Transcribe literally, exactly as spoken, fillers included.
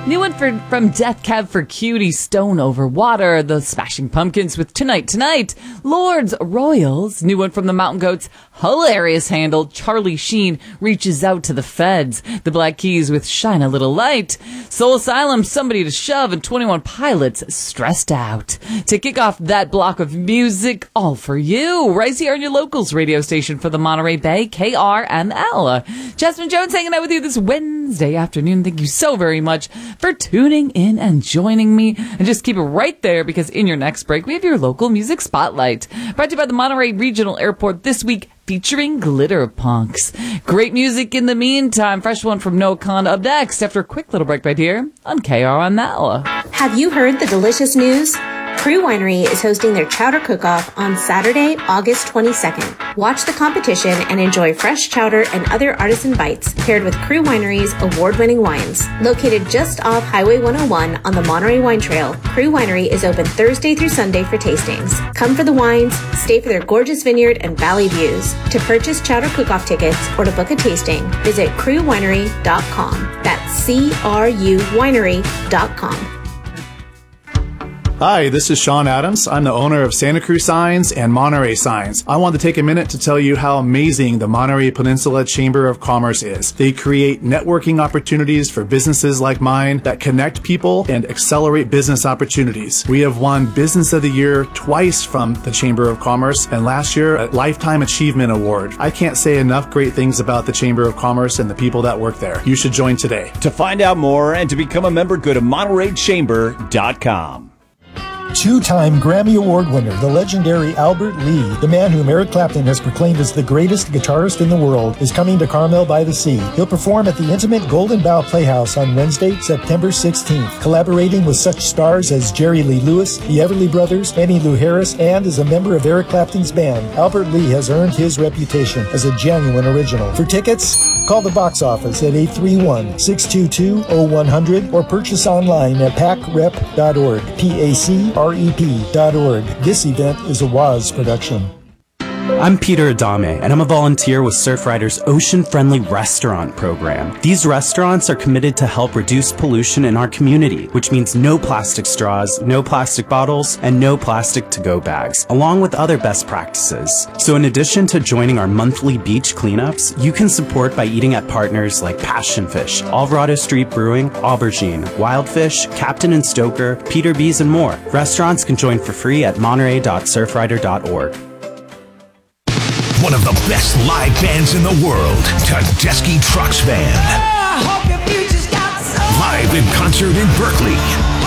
New one for, from Death Cab for Cutie, Stone Over Water. The Smashing Pumpkins with Tonight Tonight. Lords Royals. New one from the Mountain Goats. Hilarious handle. Charlie Sheen reaches out to the feds. The Black Keys with Shine a Little Light. Soul Asylum, Somebody to Shove, and twenty-one Pilots, Stressed Out. To kick off that block of music, all for you, right here on your locals radio station for the Monterey Bay, K R M L. Jasmine Jones hanging out with you this Wednesday afternoon. Thank you so very much for tuning in and joining me. And just keep it right there, because in your next break, we have your local music spotlight. Brought to you by the Monterey Regional Airport this week, featuring Glitter Punks. Great music in the meantime. Fresh one from Noah Khan up next after a quick little break right here on K R M L. Have you heard the delicious news? Crew Winery is hosting their Chowder Cook-Off on Saturday, August twenty-second. Watch the competition and enjoy fresh chowder and other artisan bites paired with Crew Winery's award-winning wines. Located just off Highway one oh one on the Monterey Wine Trail, Crew Winery is open Thursday through Sunday for tastings. Come for the wines, stay for their gorgeous vineyard and valley views. To purchase Chowder Cook-Off tickets or to book a tasting, visit crew winery dot com. That's C R U winery dot com. Hi, this is Sean Adams. I'm the owner of Santa Cruz Signs and Monterey Signs. I want to take a minute to tell you how amazing the Monterey Peninsula Chamber of Commerce is. They create networking opportunities for businesses like mine that connect people and accelerate business opportunities. We have won Business of the Year twice from the Chamber of Commerce, and last year a Lifetime Achievement Award. I can't say enough great things about the Chamber of Commerce and the people that work there. You should join today. To find out more and to become a member, go to monterey chamber dot com. Two-time Grammy Award winner, the legendary Albert Lee, the man whom Eric Clapton has proclaimed as the greatest guitarist in the world, is coming to Carmel by the Sea. He'll perform at the intimate Golden Bough Playhouse on Wednesday, September sixteenth, collaborating with such stars as Jerry Lee Lewis, the Everly Brothers, Emmylou Harris, and as a member of Eric Clapton's band. Albert Lee has earned his reputation as a genuine original. For tickets, call the box office at eight three one, six two two, zero one zero zero or purchase online at pac rep dot org. P A C R E P dot org. This event is a W A Z production. I'm Peter Adame, and I'm a volunteer with Surfrider's Ocean-Friendly Restaurant program. These restaurants are committed to help reduce pollution in our community, which means no plastic straws, no plastic bottles, and no plastic to-go bags, along with other best practices. So in addition to joining our monthly beach cleanups, you can support by eating at partners like Passion Fish, Alvarado Street Brewing, Aubergine, Wildfish, Captain and Stoker, Peter B's, and more. Restaurants can join for free at monterey dot surfrider dot org. One of the best live bands in the world, Tedeschi Trucks Band. Live in concert in Berkeley.